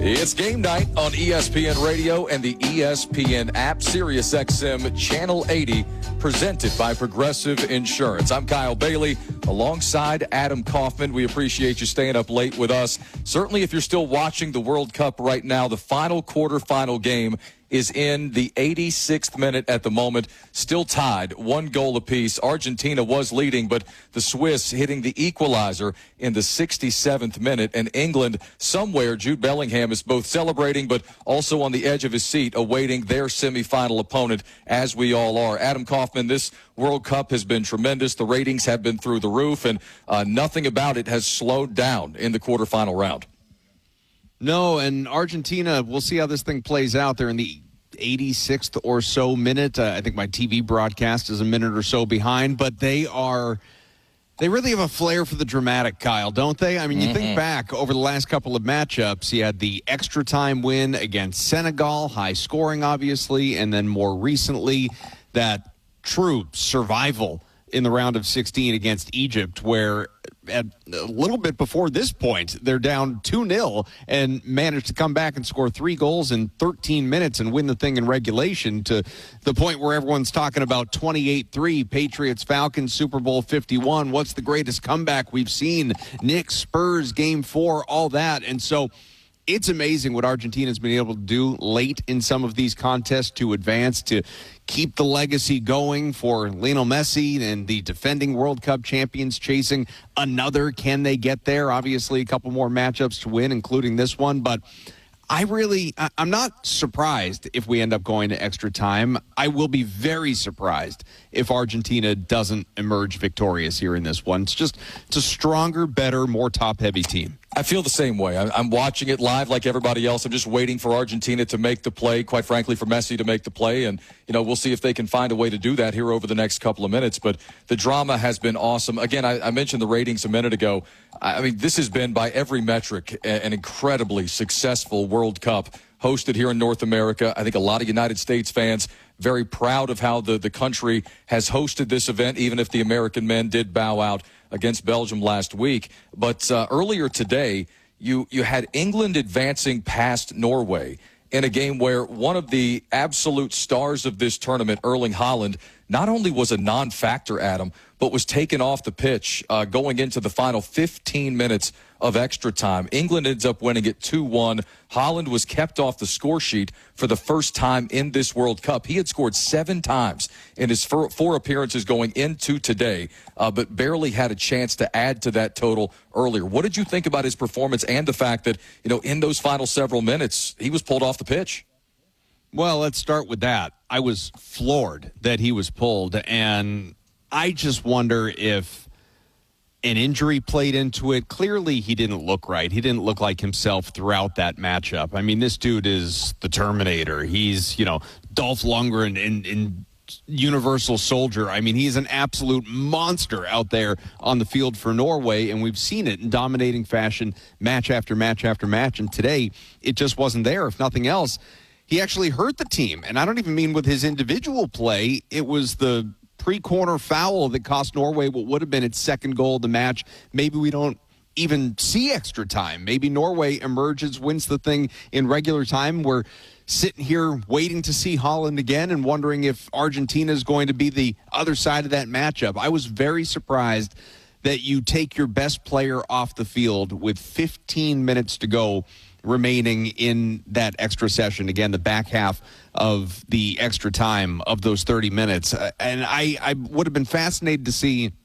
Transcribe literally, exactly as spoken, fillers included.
It's game night on E S P N Radio and the E S P N app, Sirius X M Channel eighty, presented by Progressive Insurance. I'm Kyle Bailey alongside Adam Kaufman. We appreciate you staying up late with us. Certainly if you're still watching the World Cup right now, the final quarterfinal game is in the eighty-sixth minute at the moment, still tied, one goal apiece. Argentina was leading, but the Swiss hitting the equalizer in the sixty-seventh minute. And England, somewhere, Jude Bellingham is both celebrating but also on the edge of his seat awaiting their semifinal opponent, as we all are. Adam Kaufman, this World Cup has been tremendous. The ratings have been through the roof, and uh, nothing about it has slowed down in the quarterfinal round. No, and Argentina, we'll see how this thing plays out. They're in the eighty-sixth or so minute. Uh, I think my T V broadcast is a minute or so behind, but they are, they really have a flair for the dramatic, Kyle, don't they? I mean, you mm-hmm. think back over the last couple of matchups, you had the extra time win against Senegal, high scoring, obviously, and then more recently, that true survival in the round of sixteen against Egypt, where at a little bit before this point, they're down two nil and managed to come back and score three goals in thirteen minutes and win the thing in regulation, to the point where everyone's talking about twenty-eight three, Patriots, Falcons, Super Bowl fifty-one. What's the greatest comeback we've seen? Knicks, Spurs, game four, all that. And so it's amazing what Argentina's been able to do late in some of these contests to advance, to keep the legacy going for Lionel Messi and the defending World Cup champions chasing another. Can they get there? Obviously, a couple more matchups to win, including this one. But I really, I'm not surprised if we end up going to extra time. I will be very surprised if Argentina doesn't emerge victorious here in this one. It's just, it's a stronger, better, more top-heavy team. I feel the same way. I'm watching it live like everybody else. I'm just waiting for Argentina to make the play, quite frankly, for Messi to make the play. And, you know, we'll see if they can find a way to do that here over the next couple of minutes. But the drama has been awesome. Again, I, I mentioned the ratings a minute ago. I mean, this has been, by every metric, an incredibly successful World Cup hosted here in North America. I think a lot of United States fans very proud of how the, the country has hosted this event, even if the American men did bow out against Belgium last week. But uh, earlier today, you, you had England advancing past Norway in a game where one of the absolute stars of this tournament, Erling Haaland, not only was a non-factor, Adam, but was taken off the pitch uh, going into the final fifteen minutes of extra time. England ends up winning it two one. Haaland was kept off the score sheet for the first time in this World Cup. He had scored seven times in his four, four appearances going into today, uh, but barely had a chance to add to that total earlier. What did you think about his performance and the fact that, you know, in those final several minutes, he was pulled off the pitch? Well, let's start with that. I was floored that he was pulled, and I just wonder if an injury played into it. Clearly, he didn't look right. He didn't look like himself throughout that matchup. I mean, this dude is the Terminator. He's, you know, Dolph Lundgren in, in Universal Soldier. I mean, he's an absolute monster out there on the field for Norway, and we've seen it in dominating fashion match after match after match. And today, it just wasn't there, if nothing else. He actually hurt the team, and I don't even mean with his individual play. It was the pre-corner foul that cost Norway what would have been its second goal of the match. Maybe we don't even see extra time. Maybe Norway emerges, wins the thing in regular time. We're sitting here waiting to see Haaland again and wondering if Argentina is going to be the other side of that matchup. I was very surprised that you take your best player off the field with fifteen minutes to go remaining in that extra session. Again, the back half of the extra time of those thirty minutes. Uh, and I, I would have been fascinated to see